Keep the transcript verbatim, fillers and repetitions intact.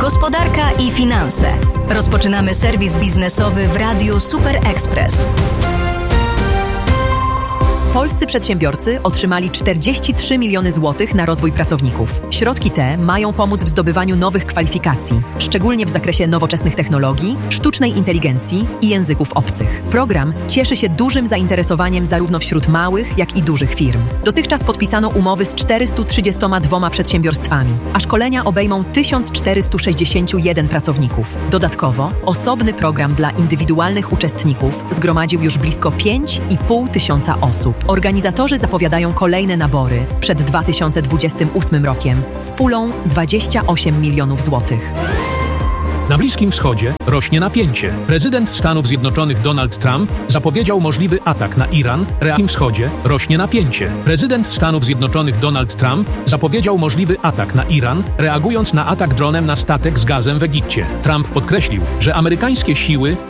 gospodarka i finanse. Rozpoczynamy serwis biznesowy w Radiu Super Express. Polscy przedsiębiorcy otrzymali czterdzieści trzy miliony złotych na rozwój pracowników. Środki te mają pomóc w zdobywaniu nowych kwalifikacji, szczególnie w zakresie nowoczesnych technologii, sztucznej inteligencji i języków obcych. Program cieszy się dużym zainteresowaniem zarówno wśród małych, jak i dużych firm. Dotychczas podpisano umowy z czterystu trzydziestoma dwoma przedsiębiorstwami, a szkolenia obejmą tysiąc czterysta sześćdziesiąt jeden pracowników. Dodatkowo osobny program dla indywidualnych uczestników zgromadził już blisko pięć i pół tysiąca osób. Organizatorzy zapowiadają kolejne nabory przed dwa tysiące dwudziestym ósmym rokiem z pulą dwadzieścia osiem milionów złotych. Na Bliskim Wschodzie rośnie napięcie. Prezydent Stanów Zjednoczonych Donald Trump zapowiedział możliwy atak na Iran. Na Bliskim Wschodzie rośnie napięcie. Prezydent Stanów Zjednoczonych Donald Trump zapowiedział możliwy atak na Iran, reagując na atak dronem na statek z gazem w Egipcie. Trump podkreślił, że amerykańskie siły